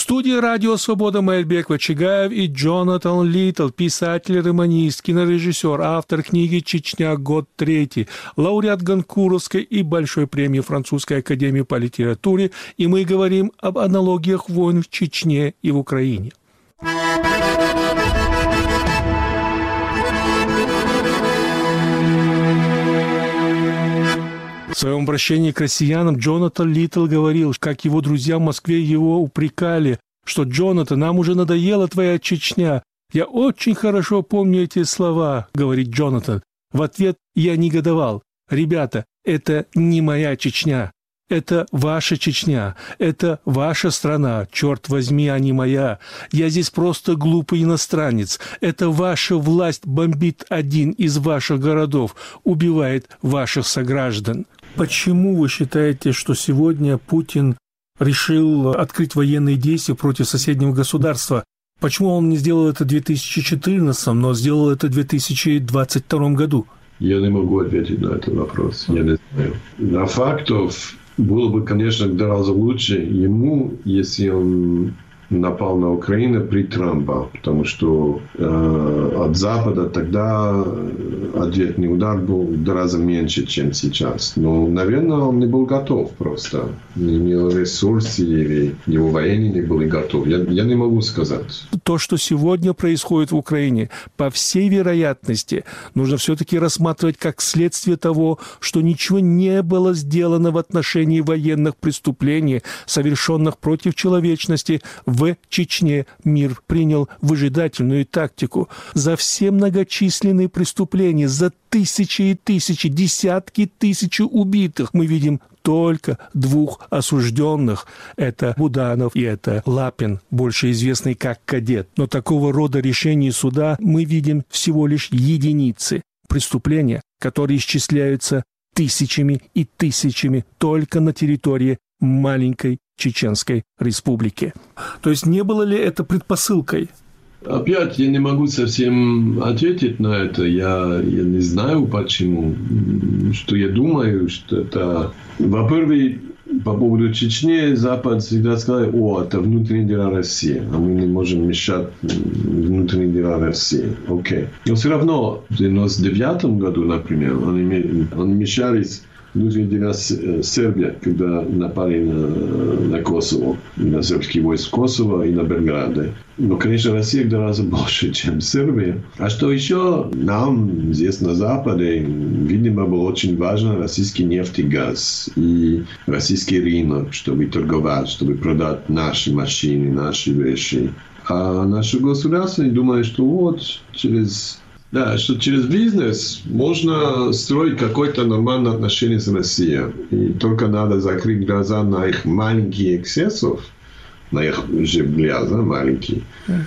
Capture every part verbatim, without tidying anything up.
студии «Радио Свобода» Маэльбек Вачигаев и Джонатан Литтл, писатель, романист, кинорежиссер, автор книги «Чечня. Год третий», лауреат Гонкуровской и Большой премии Французской академии по литературе, и мы говорим об аналогиях войн в Чечне и в Украине. В своем обращении к россиянам Джонатан Литтл говорил, как его друзья в Москве его упрекали, что «Джонатан, нам уже надоела твоя Чечня». «Я очень хорошо помню эти слова», — говорит Джонатан. В ответ я негодовал. «Ребята, это не моя Чечня. Это ваша Чечня, это ваша страна, черт возьми, а не моя. Я здесь просто глупый иностранец. Это ваша власть бомбит один из ваших городов, убивает ваших сограждан». Почему вы считаете, что сегодня Путин решил открыть военные действия против соседнего государства? Почему он не сделал это в две тысячи четырнадцатом, но сделал это в две тысячи двадцать втором году? Я не могу ответить на этот вопрос. Я не знаю. На фактов было бы, конечно, гораздо лучше ему, если он напал на Украину при Трампе, потому что э, от Запада тогда ответный удар был гораздо меньше, чем сейчас. Но, наверное, он не был готов просто. Не имел ресурсов, или его военные не были готовы. Я, я не могу сказать. То, что сегодня происходит в Украине, по всей вероятности, нужно все-таки рассматривать как следствие того, что ничего не было сделано в отношении военных преступлений, совершенных против человечности в Чечне. Мир принял выжидательную тактику. За все многочисленные преступления, за тысячи и тысячи, десятки тысяч убитых мы видим только двух осужденных. Это Буданов и это Лапин, больше известный как Кадет. Но такого рода решений суда мы видим всего лишь единицы. Преступления, которые исчисляются тысячами и тысячами только на территории маленькой Чеченской республики. То есть не было ли это предпосылкой? Опять я не могу совсем ответить на это. Я, я не знаю почему. Что я думаю, что это... Во-первых, по поводу Чечни Запад всегда сказал: о, это внутренние дела России, а мы не можем мешать внутренние дела России. Окей. Но все равно в девяносто девятом году, например, они, они мешались внутренние дела Сербии, когда напали на, на Косово, на сербские войска Косово и на Белграде. Но, конечно, Россия гораздо больше, чем Сербия. А что еще нам здесь на Западе, видимо, было очень важно российский нефть и газ и российский рынок, чтобы торговать, чтобы продать наши машины, наши вещи. А наше государство думает, что вот через... Да, что через бизнес можно строить какое-то нормальное отношение с Россией. И только надо закрыть глаза на их маленькие эксцессов, на их же глаза маленькие.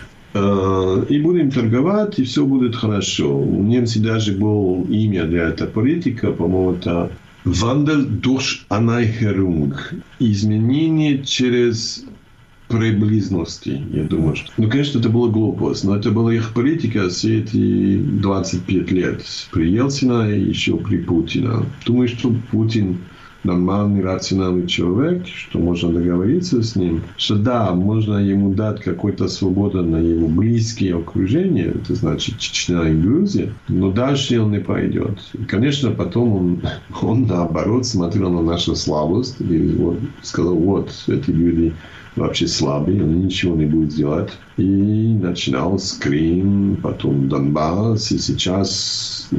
Mm. И будем торговать, и все будет хорошо. У немцев даже было имя для этой политики, по-моему, это Wandel durch Annäherung. Изменение через... приблизности, я думаю. Что... Ну, конечно, это была глупость, но это была их политика все эти двадцать пять лет. При Ельцине и еще при Путине. Думаю, что Путин нормальный, рациональный человек, что можно договориться с ним, что да, можно ему дать какую-то свободу на его близкие окружения, это значит Чечня и Грузия, но дальше он не пойдет. И, конечно, потом он, он наоборот смотрел на нашу слабость и вот, сказал: вот, эти люди вообще слабые, они ничего не будут делать. И начинал с Крым, потом Донбасс, и сейчас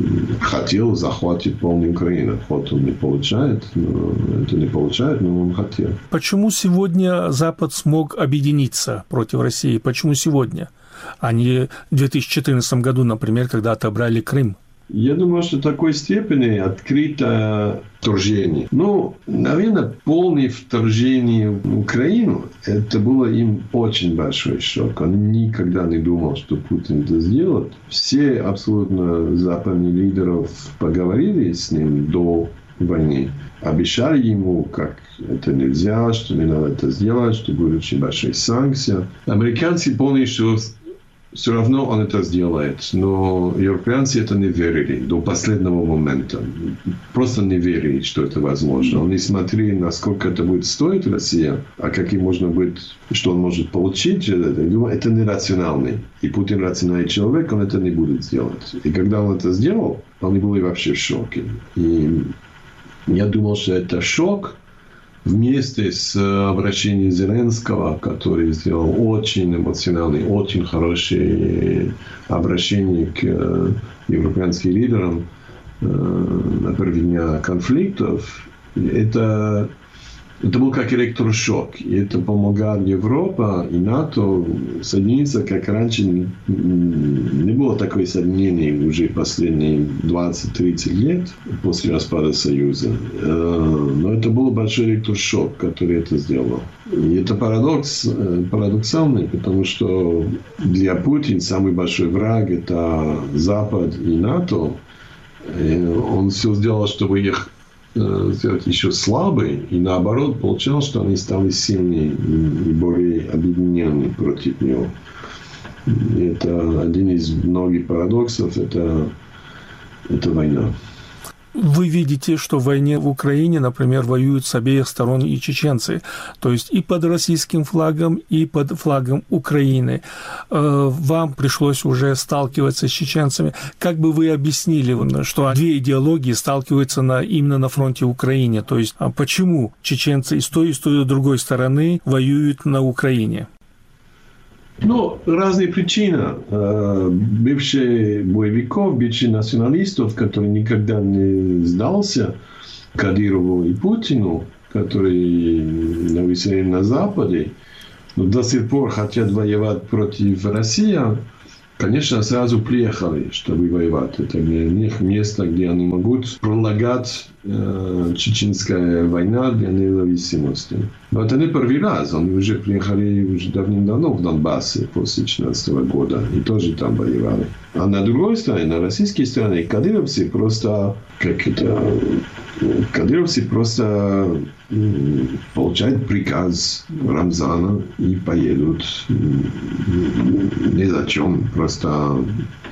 хотел захватить полную Украину. Вот он не получает, но это не получает, но он хотел. Почему сегодня Запад смог объединиться против России? Почему сегодня? А не в две тысячи четырнадцатом году, например, когда отобрали Крым? Я думаю, что в такой степени открыто вторжение. Ну, наверное, полное вторжение в Украину, это было им очень большой шок. Он никогда не думал, что Путин это сделает. Все абсолютно западные лидеры поговорили с ним до войны. Обещали ему, как это нельзя, что не надо это сделать, что будут очень большие санкции. Американцы поняли, что все равно он это сделает. Но европейцы это не верили до последнего момента. Просто не верили, что это возможно. Они смотрели, насколько это будет стоить Россия, а какие можно быть, что он может получить. Это нерациональный. И Путин рациональный человек, он это не будет делать. И когда он это сделал, они были вообще в шоке. И я думал, что это шок. Вместе с обращением Зеленского, который сделал очень эмоциональное, очень хорошее обращение к европейским лидерам на первые дня конфликтов, это, это был как электрошок. И это помогало Европе и НАТО соединиться, как раньше не, не было такое соединение уже последние двадцать-тридцать лет после распада Союза. Но это был большой электрошок, который это сделал. И это парадокс, парадоксальный, потому что для Путина самый большой враг – это Запад и НАТО. И он все сделал, чтобы их сделать еще слабые, и наоборот получалось, что они стали сильнее и более объединенные против него. И это один из многих парадоксов, это, это война. Вы видите, что в войне в Украине, например, воюют с обеих сторон и чеченцы, то есть и под российским флагом, и под флагом Украины. Вам пришлось уже сталкиваться с чеченцами. Как бы вы объяснили, что две идеологии сталкиваются на, именно на фронте Украины? То есть почему чеченцы и с той, и с той, и с другой стороны воюют на Украине? Ну, разные причины. Бывшие боевиков, бывших националистов, которые никогда не сдался Кадырову и Путину, которые нависели на Западе, но до сих пор хотят воевать против России, конечно, сразу приехали, чтобы воевать. Это для них место, где они могут пролагать э, чеченская война для независимости. Но это не первый раз. Они уже приехали уже давным-давно в Донбассе после две тысячи шестнадцатого года и тоже там воевали. А на другой стороне, на российской стороне, кадыровцы просто, как это, кадыровцы просто получают приказ Рамзана и поедут ни за чем, просто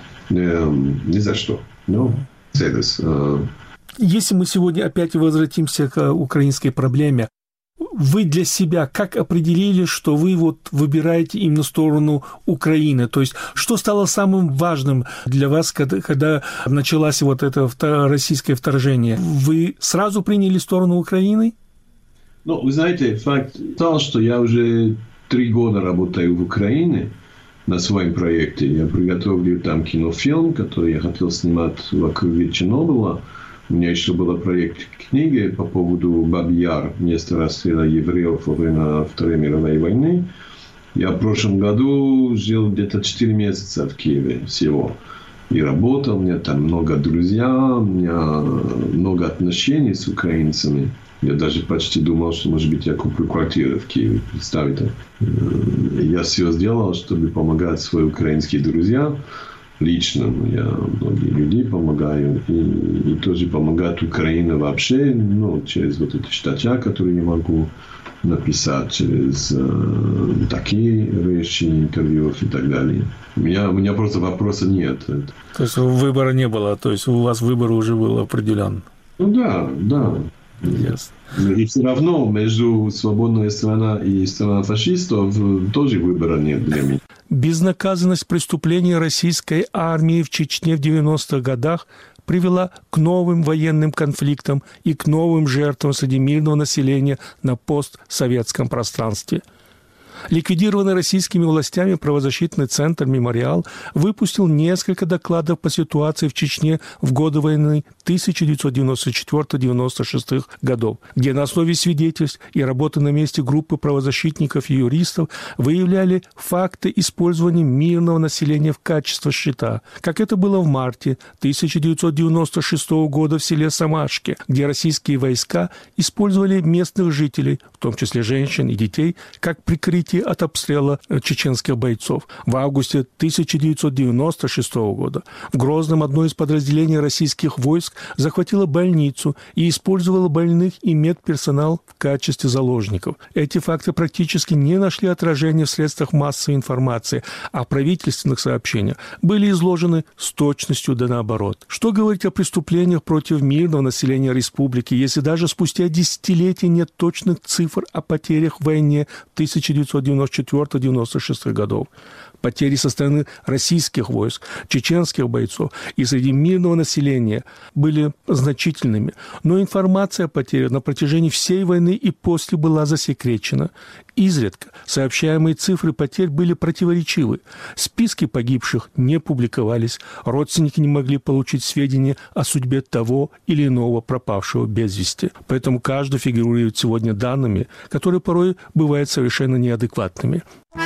ни, ни за что. Ну, Мерседес. Если мы сегодня опять возвратимся к украинской проблеме, вы для себя как определили, что вы вот выбираете именно сторону Украины? То есть, что стало самым важным для вас, когда, когда началось вот это российское вторжение? Вы сразу приняли сторону Украины? Ну, вы знаете, факт тот, что я уже три года работаю в Украине на своем проекте. Я приготовил там кинофильм, который я хотел снимать вокруг Чернобыля. У меня еще был проект книги по поводу Бабьяр, место расстрела евреев во время Второй мировой войны. Я в прошлом году жил где-то четыре месяца в Киеве всего. И работал, у меня там много друзей, у меня много отношений с украинцами. Я даже почти думал, что, может быть, я куплю квартиру в Киеве. Представьте. Я все сделал, чтобы помогать своим украинским друзьям. Лично я многие людей помогаю. И, и тоже помогать Украине вообще. Ну, через вот эти статьи, которые я могу написать, через э, такие вещи, интервью и так далее. У меня, у меня просто вопроса нет. То есть выбора не было? То есть у вас выбор уже был определен? Ну да, да. Yes. И все равно между свободной страной и страной фашистов тоже выбора нет для меня. Безнаказанность преступлений российской армии в Чечне в девяностых годах привела к новым военным конфликтам и к новым жертвам среди мирного населения на постсоветском пространстве. Ликвидированный российскими властями правозащитный центр «Мемориал» выпустил несколько докладов по ситуации в Чечне в годы войны тысяча девятьсот девяносто четвёртого — девяносто шестого годов, где на основе свидетельств и работы на месте группы правозащитников и юристов выявляли факты использования мирного населения в качестве щита, как это было в марте тысяча девятьсот девяносто шестого года в селе Самашке, где российские войска использовали местных жителей, в том числе женщин и детей, как прикрытие укрытий от обстрела чеченских бойцов. В августе тысяча девятьсот девяносто шестого года в Грозном одно из подразделений российских войск захватило больницу и использовало больных и медперсонал в качестве заложников. Эти факты практически не нашли отражения в средствах массовой информации, а в правительственных сообщениях были изложены с точностью да наоборот. Что говорить о преступлениях против мирного населения республики, если даже спустя десятилетия нет точных цифр о потерях в войне тысяча девятьсот девяносто четвёртого — девяносто шестого годов? Потери со стороны российских войск, чеченских бойцов и среди мирного населения были значительными. Но информация о потерях на протяжении всей войны и после была засекречена. Изредка сообщаемые цифры потерь были противоречивы. Списки погибших не публиковались, родственники не могли получить сведения о судьбе того или иного пропавшего без вести. Поэтому каждый фигурирует сегодня данными, которые порой бывают совершенно неадекватными.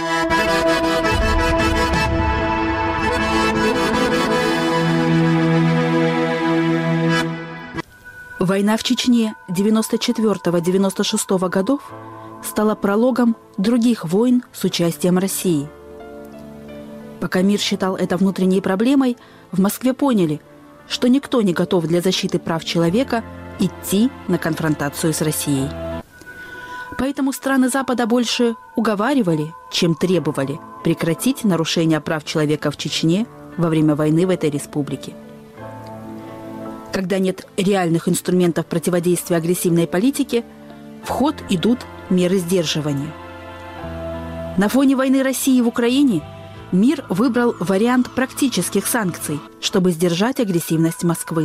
Война в Чечне девяносто четвёртого — девяносто шестого годов стала прологом других войн с участием России. Пока мир считал это внутренней проблемой, в Москве поняли, что никто не готов для защиты прав человека идти на конфронтацию с Россией. Поэтому страны Запада больше уговаривали, чем требовали прекратить нарушения прав человека в Чечне во время войны в этой республике. Когда нет реальных инструментов противодействия агрессивной политике, в ход идут меры сдерживания. На фоне войны России в Украине мир выбрал вариант практических санкций, чтобы сдержать агрессивность Москвы.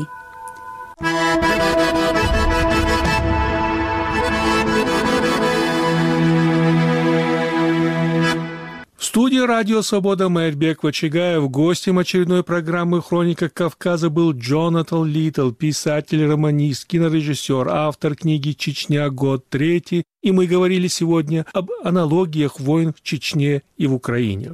В студии «Радио Свобода» Майрбек Вачигаев. Гостем очередной программы «Хроника Кавказа» был Джонатан Литтл, писатель, романист, кинорежиссер, автор книги «Чечня. Год третий». И мы говорили сегодня об аналогиях войн в Чечне и в Украине.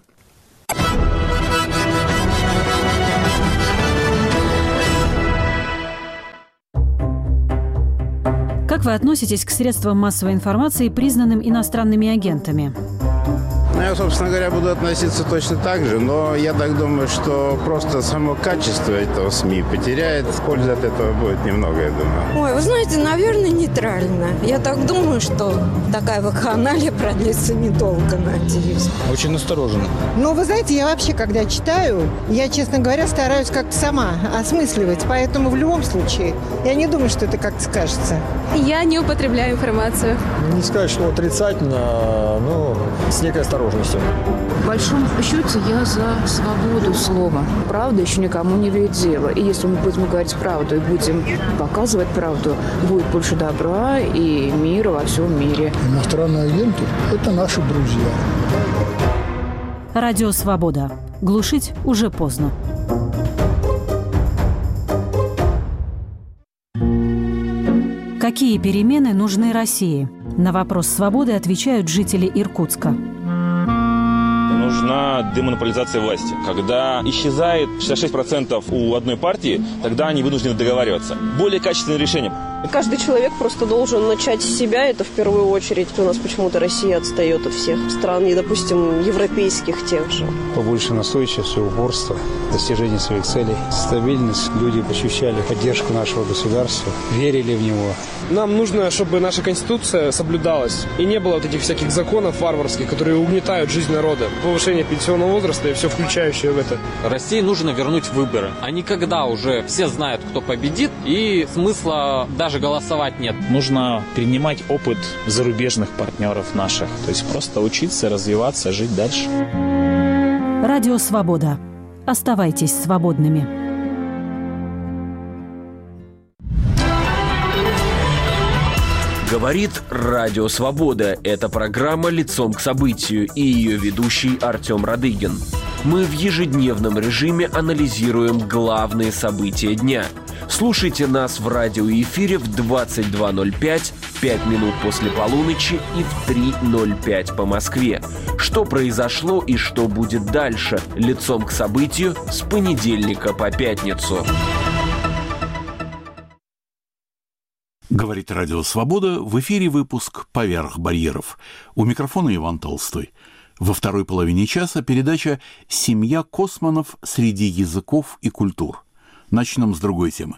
Как вы относитесь к средствам массовой информации, признанным иностранными агентами? Ну, я, собственно говоря, буду относиться точно так же, но я так думаю, что просто само качество этого СМИ потеряет. Пользы от этого будет немного, я думаю. Ой, вы знаете, наверное, нейтрально. Я так думаю, что такая вакханалия продлится недолго, надеюсь. Очень настороженно. Ну, вы знаете, я вообще, когда читаю, я, честно говоря, стараюсь как-то сама осмысливать. Поэтому в любом случае, я не думаю, что это как-то скажется. Я не употребляю информацию. Не сказать, что отрицательно, но с некой осторожностью. В большом счете я за свободу слова. Правда еще никому не ведет дело. И если мы будем говорить правду и будем показывать правду, будет больше добра и мира во всем мире. Иностранные агенты – это наши друзья. Радио «Свобода». Глушить уже поздно. Какие перемены нужны России? На вопрос «Свободы» отвечают жители Иркутска. Нужна демонополизация власти. Когда исчезает шестьдесят шесть процентов у одной партии, тогда они вынуждены договариваться. Более качественное решение. Каждый человек просто должен начать с себя, это в первую очередь. У нас почему-то Россия отстает от всех стран, и, допустим, европейских тех же. Побольше настойчивости, упорства, достижения своих целей, стабильность. Люди ощущали поддержку нашего государства, верили в него. Нам нужно, чтобы наша Конституция соблюдалась, и не было вот этих всяких законов варварских, которые угнетают жизнь народа. Повышение пенсионного возраста и все включающее в это. России нужно вернуть выборы. А никогда уже все знают, кто победит, и смысла даже голосовать нет. Нужно перенимать опыт зарубежных партнеров наших. То есть просто учиться, развиваться, жить дальше. Радио «Свобода». Оставайтесь свободными. Говорит Радио Свобода. Это программа «Лицом к событию» и ее ведущий Артем Радыгин. Мы в ежедневном режиме анализируем главные события дня. Слушайте нас в радиоэфире в двадцать два ноль пять, пять минут после полуночи и в три ноль пять по Москве. Что произошло и что будет дальше? Лицом к событию с понедельника по пятницу. Говорит Радио Свобода, в эфире выпуск «Поверх барьеров». У микрофона Иван Толстой. Во второй половине часа передача «Семья Косманов среди языков и культур». Начнем с другой темы.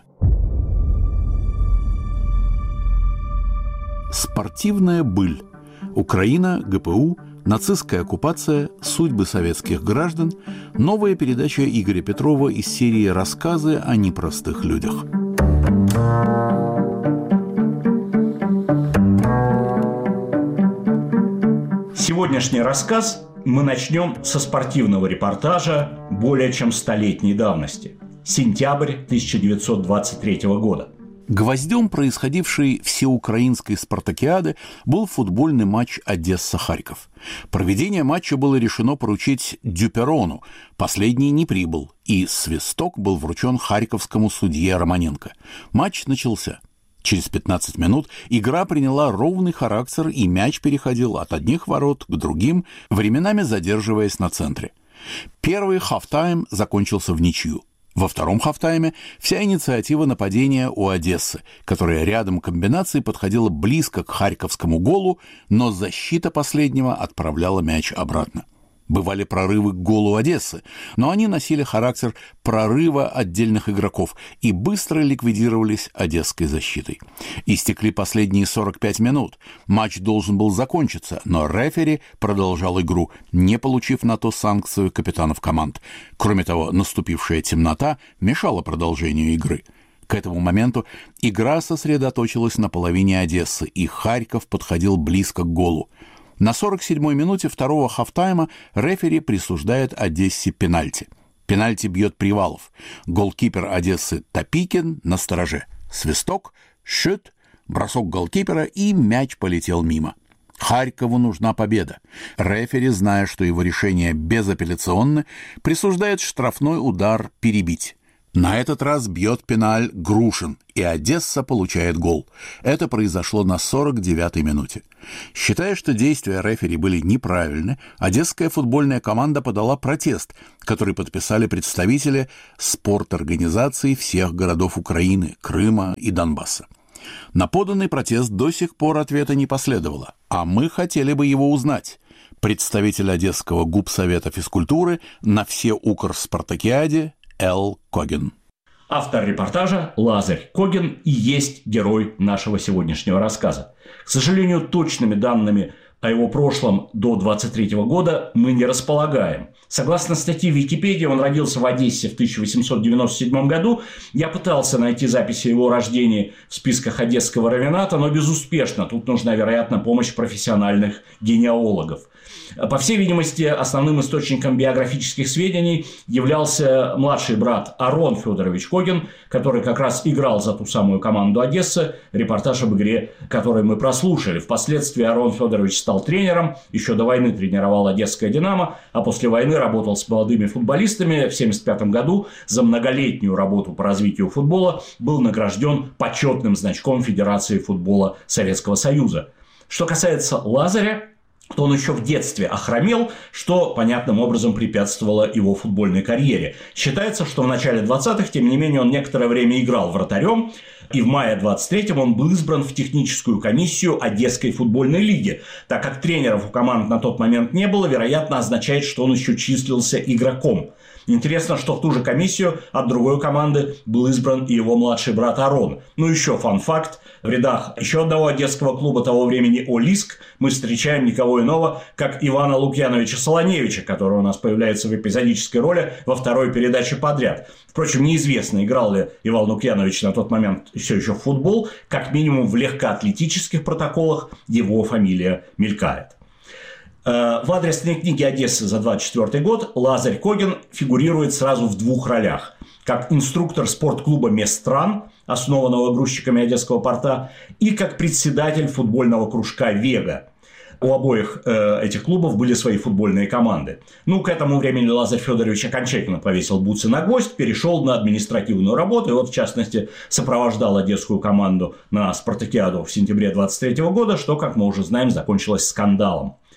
Спортивная быль. Украина, ГПУ, нацистская оккупация, судьбы советских граждан. Новая передача Игоря Петрова из серии «Рассказы о непростых людях». Сегодняшний рассказ мы начнем со спортивного репортажа более чем столетней давности. Сентябрь тысяча девятьсот двадцать третьего года. Гвоздем происходившей всеукраинской спартакиады был футбольный матч Одесса-Харьков. Проведение матча было решено поручить Дюперону. Последний не прибыл, и свисток был вручен харьковскому судье Романенко. Матч начался. Через пятнадцать минут игра приняла ровный характер, и мяч переходил от одних ворот к другим, временами задерживаясь на центре. Первый хафтайм закончился в ничью. Во втором хафтайме вся инициатива нападения у Одессы, которая рядом комбинаций подходила близко к харьковскому голу, но защита последнего отправляла мяч обратно. Бывали прорывы к голу Одессы, но они носили характер прорыва отдельных игроков и быстро ликвидировались одесской защитой. Истекли последние сорок пять минут. Матч должен был закончиться, но рефери продолжал игру, не получив на то санкцию капитанов команд. Кроме того, наступившая темнота мешала продолжению игры. К этому моменту игра сосредоточилась на половине Одессы, и Харьков подходил близко к голу. На сорок седьмой минуте второго хафтайма рефери присуждает Одессе пенальти. Пенальти бьет Привалов. Голкипер Одессы Топикин на стороже. Свисток, шут, бросок голкипера, и мяч полетел мимо. Харькову нужна победа. Рефери, зная, что его решение безапелляционно, присуждает штрафной удар перебить. На этот раз бьет пеналь Грушин, и Одесса получает гол. Это произошло на сорок девятой минуте. Считая, что действия рефери были неправильны, одесская футбольная команда подала протест, который подписали представители спорторганизаций всех городов Украины, Крыма и Донбасса. На поданный протест до сих пор ответа не последовало, а мы хотели бы его узнать. Представитель Одесского губсовета физкультуры на всеукрспартакиаде Л. Когин. Автор репортажа Лазарь Когин и есть герой нашего сегодняшнего рассказа. К сожалению, точными данными о его прошлом до двадцать третьего года мы не располагаем. Согласно статье в Википедии, он родился в Одессе в тысяча восемьсот девяносто седьмом году. Я пытался найти записи о его рождении в списках Одесского равената, но безуспешно. Тут нужна, вероятно, помощь профессиональных генеалогов. По всей видимости, основным источником биографических сведений являлся младший брат Арон Федорович Когин, который как раз играл за ту самую команду Одессы, репортаж об игре, который мы прослушали. Впоследствии Арон Федорович стал тренером, еще до войны тренировал Одесское «Динамо», а после войны работал с молодыми футболистами. В семьдесят пятом году за многолетнюю работу по развитию футбола был награжден почетным значком Федерации футбола Советского Союза. Что касается Лазаря, то он еще в детстве охромел, что понятным образом препятствовало его футбольной карьере. Считается, что в начале двадцатых, тем не менее, он некоторое время играл вратарем, и в мае двадцать третьего он был избран в техническую комиссию Одесской футбольной лиги. Так как тренеров у команд на тот момент не было, вероятно, означает, что он еще числился игроком. Интересно, что в ту же комиссию от другой команды был избран и его младший брат Арон. Ну, еще фан-факт. В рядах еще одного одесского клуба того времени «Олиск» мы встречаем никого иного, как Ивана Лукьяновича Солоневича, который у нас появляется в эпизодической роли во второй передаче подряд. Впрочем, неизвестно, играл ли Иван Лукьянович на тот момент все еще в футбол. Как минимум в легкоатлетических протоколах его фамилия мелькает. В адресной книге Одессы за двадцать четвёртый год Лазарь Когин фигурирует сразу в двух ролях. Как инструктор спортклуба «Местран», основанного грузчиками Одесского порта, и как председатель футбольного кружка «Вега». У обоих э, этих клубов были свои футбольные команды. Ну, к этому времени Лазарь Федорович окончательно повесил бутсы на гвоздь, перешел на административную работу, и вот, в частности, сопровождал одесскую команду на спартакиаду в сентябре двадцать третьего года, что, как мы уже знаем, закончилось скандалом. В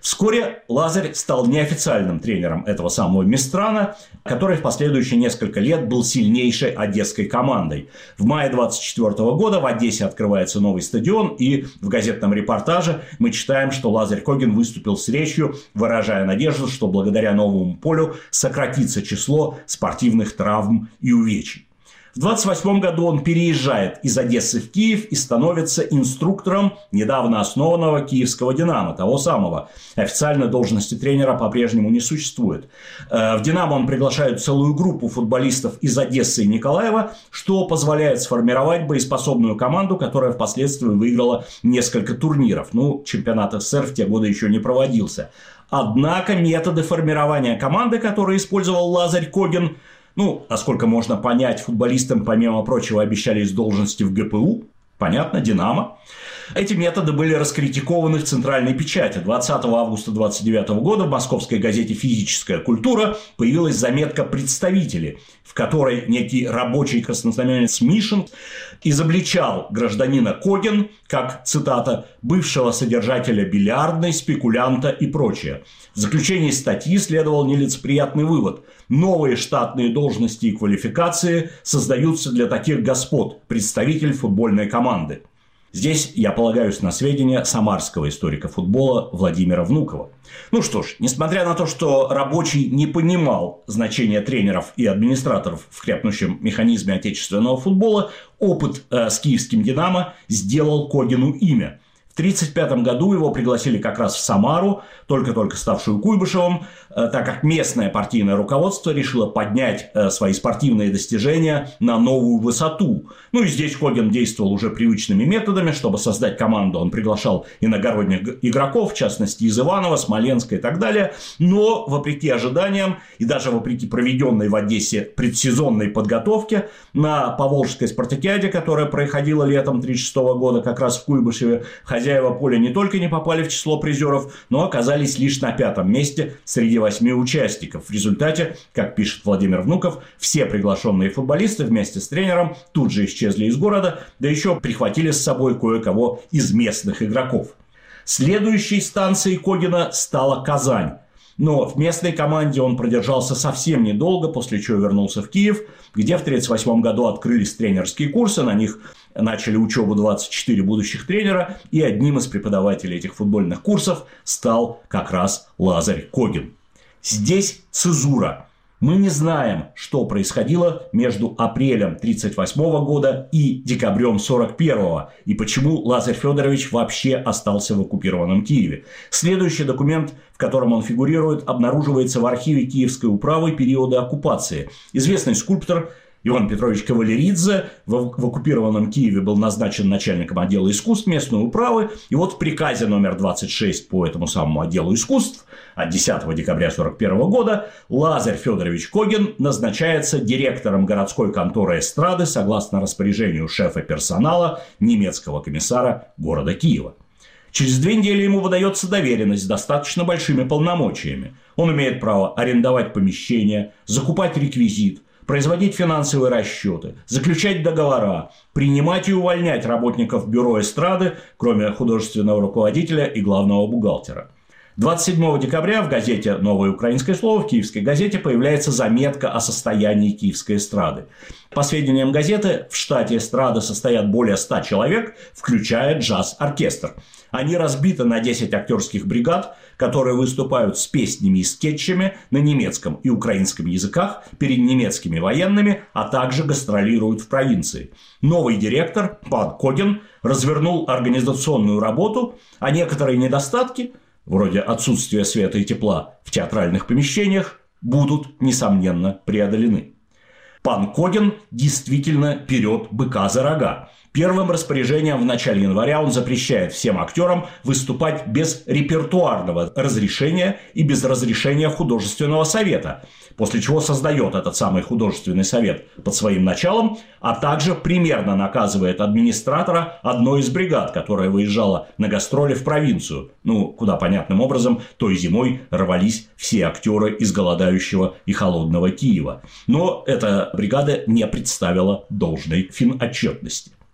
Вскоре Лазарь стал неофициальным тренером этого самого Мистрана, который в последующие несколько лет был сильнейшей одесской командой. В мае двадцать четвёртого года в Одессе открывается новый стадион, и в газетном репортаже мы читаем, что Лазарь Коген выступил с речью, выражая надежду, что благодаря новому полю сократится число спортивных травм и увечий. В двадцать восьмом году он переезжает из Одессы в Киев и становится инструктором недавно основанного киевского «Динамо», того самого. Официальной должности тренера по-прежнему не существует. В «Динамо» он приглашает целую группу футболистов из Одессы и Николаева, что позволяет сформировать боеспособную команду, которая впоследствии выиграла несколько турниров. Ну, чемпионат СССР в те годы еще не проводился. Однако методы формирования команды, которые использовал Лазарь Коген, ну, насколько можно понять, футболистам, помимо прочего, обещались должности в ГПУ. Понятно, «Динамо». Эти методы были раскритикованы в центральной печати. двадцатого августа двадцать девятого года в московской газете «Физическая культура» появилась заметка «Представители», в которой некий рабочий краснознаменец Мишин изобличал гражданина Коген как, цитата, «бывшего содержателя бильярдной, спекулянта и прочее». В заключении статьи следовал нелицеприятный вывод. Новые штатные должности и квалификации создаются для таких господ, представитель футбольной команды. Здесь я полагаюсь на сведения самарского историка футбола Владимира Внукова. Ну что ж, несмотря на то, что рабочий не понимал значения тренеров и администраторов в крепнущем механизме отечественного футбола, опыт э, с киевским «Динамо» сделал Когену имя. В тысяча девятьсот тридцать пятом году его пригласили как раз в Самару, только-только ставшую Куйбышевым, так как местное партийное руководство решило поднять свои спортивные достижения на новую высоту. Ну и здесь Коген действовал уже привычными методами. Чтобы создать команду, он приглашал иногородних игроков, в частности из Иванова, Смоленска и так далее. Но, вопреки ожиданиям и даже вопреки проведенной в Одессе предсезонной подготовке на Поволжской спартакиаде, которая проходила летом тысяча девятьсот тридцать шестого года как раз в Куйбышеве, хозяева поля не только не попали в число призеров, но оказались лишь на пятом месте среди восьми участников. В результате, как пишет Владимир Внуков, все приглашенные футболисты вместе с тренером тут же исчезли из города, да еще прихватили с собой кое-кого из местных игроков. Следующей станцией Когена стала Казань. Но в местной команде он продержался совсем недолго, после чего вернулся в Киев, где в тысяча девятьсот тридцать восьмом году открылись тренерские курсы, на них начали учебу двадцать четыре будущих тренера, и одним из преподавателей этих футбольных курсов стал как раз Лазарь Коген. Здесь цезура. Мы не знаем, что происходило между апрелем тысяча девятьсот тридцать восьмого года и декабрем сорок первого, и почему Лазарь Федорович вообще остался в оккупированном Киеве. Следующий документ, в котором он фигурирует, обнаруживается в архиве Киевской управы периода оккупации. Известный скульптор Иван Петрович Кавалеридзе в, в оккупированном Киеве был назначен начальником отдела искусств местной управы. И вот в приказе номер двадцать шесть по этому самому отделу искусств от десятого декабря сорок первого года Лазарь Федорович Коген назначается директором городской конторы эстрады согласно распоряжению шефа персонала немецкого комиссара города Киева. Через две недели ему выдается доверенность с достаточно большими полномочиями. Он имеет право арендовать помещения, закупать реквизит, производить финансовые расчеты, заключать договора, принимать и увольнять работников бюро эстрады, кроме художественного руководителя и главного бухгалтера. двадцать седьмого декабря в газете «Новое украинское слово», в Киевской газете, появляется заметка о состоянии Киевской эстрады. По сведениям газеты, в штате эстрады состоят более ста человек, включая джаз-оркестр. Они разбиты на десять актерских бригад, которые выступают с песнями и скетчами на немецком и украинском языках перед немецкими военными, а также гастролируют в провинции. Новый директор, пан Коген, развернул организационную работу, а некоторые недостатки, вроде отсутствия света и тепла в театральных помещениях, будут, несомненно, преодолены. Пан Коген действительно берет быка за рога. Первым распоряжением в начале января он запрещает всем актерам выступать без репертуарного разрешения и без разрешения художественного совета, после чего создает этот самый художественный совет под своим началом, а также примерно наказывает администратора одной из бригад, которая выезжала на гастроли в провинцию, ну, куда понятным образом той зимой рвались все актеры из голодающего и холодного Киева. Но эта бригада не представила должной финотчетности.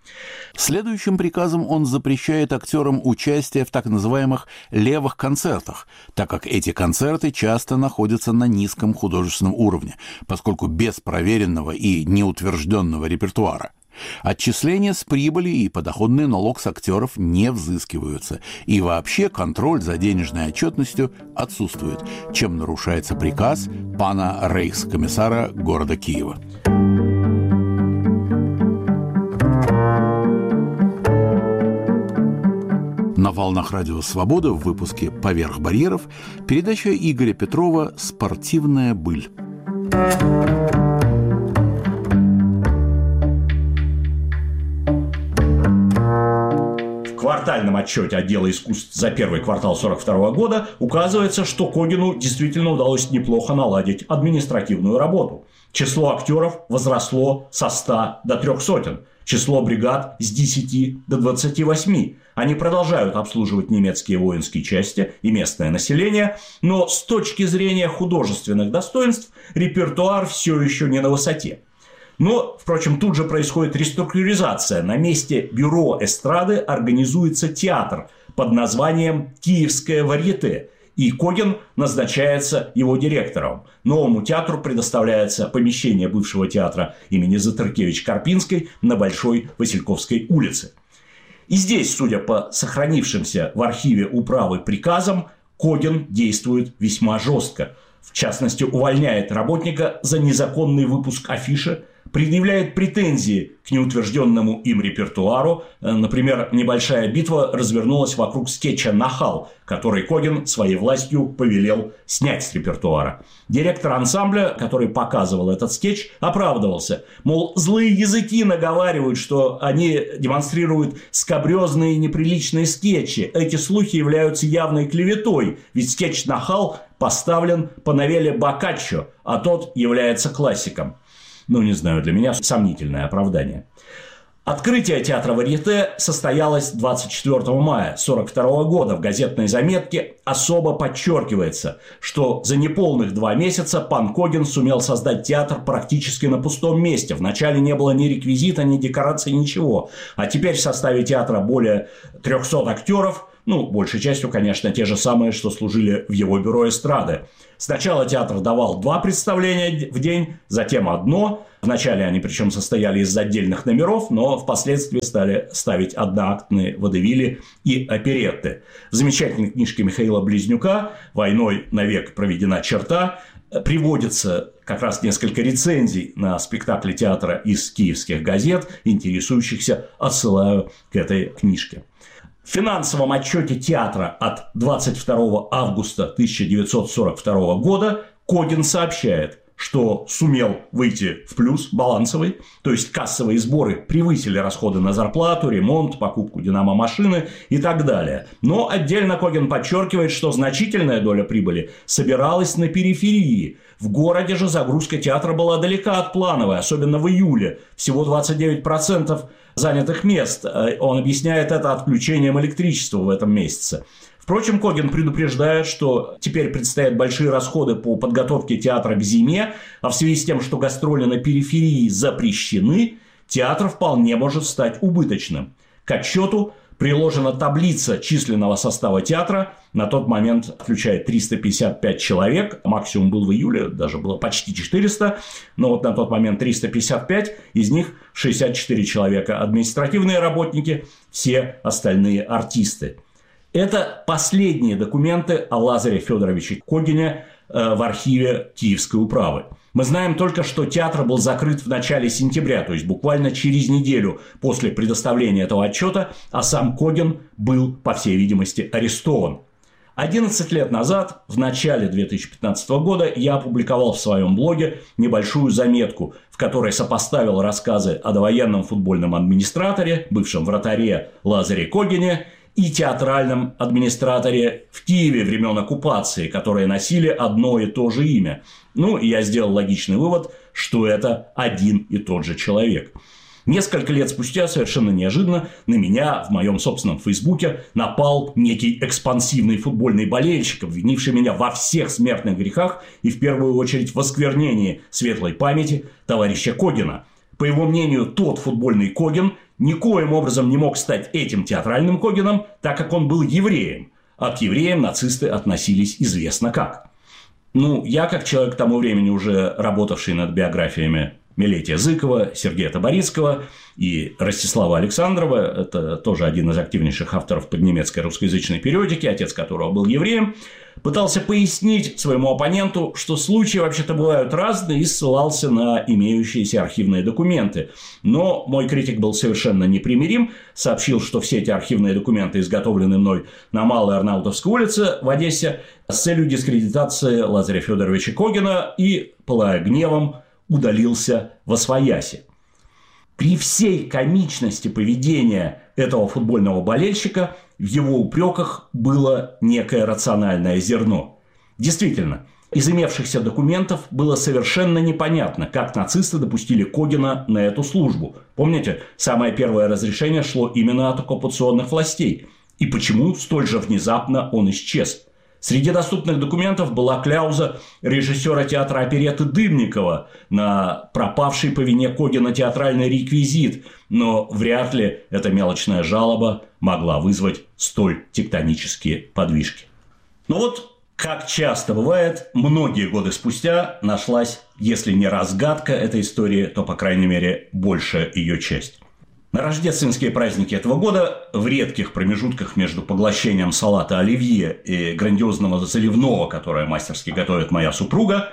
Следующим приказом он запрещает актерам участие в так называемых «левых концертах», так как эти концерты часто находятся на низком художественном уровне, поскольку без проверенного и неутвержденного репертуара. Отчисления с прибыли и подоходный налог с актеров не взыскиваются, и вообще контроль за денежной отчетностью отсутствует, чем нарушается приказ пана рейхскомиссара города Киева. На волнах радио «Свобода» в выпуске «Поверх барьеров» передача Игоря Петрова «Спортивная быль». В квартальном отчете отдела искусств за первый квартал сорок второго года указывается, что Когену действительно удалось неплохо наладить административную работу. Число актеров возросло со ста до трех сотен. Число бригад с десяти до двадцати восьми. Они продолжают обслуживать немецкие воинские части и местное население, но с точки зрения художественных достоинств репертуар все еще не на высоте. Но, впрочем, тут же происходит реструктуризация. На месте бюро эстрады организуется театр под названием «Киевское варьете», и Коген назначается его директором. Новому театру предоставляется помещение бывшего театра имени Затыркевич-Карпинской на Большой Васильковской улице. И здесь, судя по сохранившимся в архиве управы приказам, Коген действует весьма жестко. В частности, увольняет работника за незаконный выпуск афиши, предъявляет претензии к неутвержденному им репертуару. Например, небольшая битва развернулась вокруг скетча «Нахал», который Коген своей властью повелел снять с репертуара. Директор ансамбля, который показывал этот скетч, оправдывался. Мол, злые языки наговаривают, что они демонстрируют скабрезные и неприличные скетчи. Эти слухи являются явной клеветой, ведь скетч «Нахал» поставлен по новелле Боккаччо, а тот является классиком. Ну, не знаю, для меня сомнительное оправдание. Открытие театра варьете состоялось двадцать четвёртого мая сорок второго года. В газетной заметке особо подчеркивается, что за неполных два месяца пан Коген сумел создать театр практически на пустом месте. Вначале не было ни реквизита, ни декораций, ничего. А теперь в составе театра более трехсот актеров. Ну, большей частью, конечно, те же самые, что служили в его бюро эстрады. Сначала театр давал два представления в день, затем одно. Вначале они причем состояли из отдельных номеров, но впоследствии стали ставить одноактные водевили и оперетты. В замечательной книжке Михаила Близнюка «Войной навек проведена черта» приводится как раз несколько рецензий на спектакли театра из киевских газет. Интересующихся отсылаю к этой книжке. В финансовом отчете театра от двадцать второго августа тысяча девятьсот сорок второго года Коген сообщает, что сумел выйти в плюс балансовый, то есть кассовые сборы превысили расходы на зарплату, ремонт, покупку динамо-машины и так далее. Но отдельно Коген подчеркивает, что значительная доля прибыли собиралась на периферии. В городе же загрузка театра была далека от плановой, особенно в июле. Всего двадцать девять процентов занятых мест. Он объясняет это отключением электричества в этом месяце. Впрочем, Коген предупреждает, что теперь предстоят большие расходы по подготовке театра к зиме, а в связи с тем, что гастроли на периферии запрещены, театр вполне может стать убыточным. К отчету приложена таблица численного состава театра. На тот момент включает триста пятьдесят пять человек. Максимум был в июле, даже было почти четыреста. Но вот на тот момент триста пятьдесят пять, из них шестьдесят четыре человека административные работники, все остальные артисты. Это последние документы о Лазаре Федоровиче Когене в архиве Киевской управы. Мы знаем только, что театр был закрыт в начале сентября, то есть буквально через неделю после предоставления этого отчета, а сам Коген был, по всей видимости, арестован. одиннадцать лет назад, в начале две тысячи пятнадцатого года, я опубликовал в своем блоге небольшую заметку, в которой сопоставил рассказы о довоенном футбольном администраторе, бывшем вратаре Лазаре Когене, и театральном администраторе в Киеве времен оккупации, которые носили одно и то же имя. Ну, и я сделал логичный вывод, что это один и тот же человек. Несколько лет спустя, совершенно неожиданно, на меня в моем собственном фейсбуке напал некий экспансивный футбольный болельщик, обвинивший меня во всех смертных грехах и в первую очередь в осквернении светлой памяти товарища Когена. По его мнению, тот футбольный Коген никоим образом не мог стать этим театральным Когеном, так как он был евреем. А к евреям нацисты относились известно как. Ну, я, как человек к тому времени, уже работавший над биографиями Милетия Зыкова, Сергея Таборицкого и Ростислава Александрова, это тоже один из активнейших авторов поднемецкой русскоязычной периодики, отец которого был евреем, пытался пояснить своему оппоненту, что случаи вообще-то бывают разные, и ссылался на имеющиеся архивные документы. Но мой критик был совершенно непримирим, сообщил, что все эти архивные документы изготовлены мной на Малой Арнаутовской улице в Одессе с целью дискредитации Лазаря Федоровича Когена и, пылая гневом, удалился восвояси. При всей комичности поведения этого футбольного болельщика в его упреках было некое рациональное зерно. Действительно, из имевшихся документов было совершенно непонятно, как нацисты допустили Когена на эту службу. Помните, самое первое разрешение шло именно от оккупационных властей. И почему столь же внезапно он исчез? Среди доступных документов была кляуза режиссера театра оперетты Дымникова на пропавший по вине Когена театральный реквизит, но вряд ли эта мелочная жалоба могла вызвать столь тектонические подвижки. Но вот, как часто бывает, многие годы спустя нашлась, если не разгадка этой истории, то, по крайней мере, большая ее часть. На рождественские праздники этого года, в редких промежутках между поглощением салата оливье и грандиозного заливного, которое мастерски готовит моя супруга,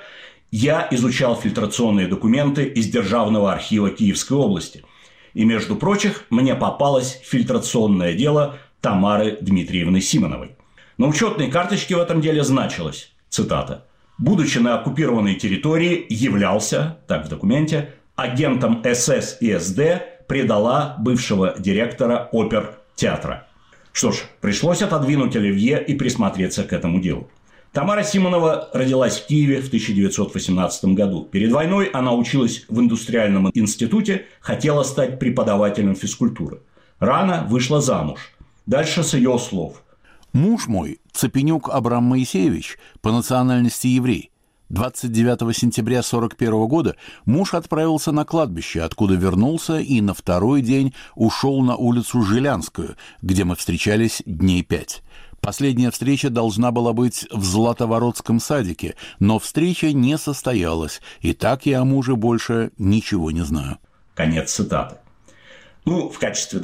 я изучал фильтрационные документы из Державного архива Киевской области. И, между прочих, мне попалось фильтрационное дело Тамары Дмитриевны Симоновой. На учетной карточке в этом деле значилось, цитата, «будучи на оккупированной территории, являлся, так в документе, агентом СС и СД, предала бывшего директора опертеатра». Что ж, пришлось отодвинуть оливье и присмотреться к этому делу. Тамара Симонова родилась в Киеве в тысяча девятьсот восемнадцатом году. Перед войной она училась в индустриальном институте, хотела стать преподавателем физкультуры. Рано вышла замуж. Дальше с ее слов. «Муж мой, Цепенюк Абрам Моисеевич, по национальности еврей. двадцать девятого сентября сорок первого года муж отправился на кладбище, откуда вернулся и на второй день ушел на улицу Жилянскую, где мы встречались дней пять. Последняя встреча должна была быть в Златоворотском садике, но встреча не состоялась, и так я о муже больше ничего не знаю». Конец цитаты. Ну, в качестве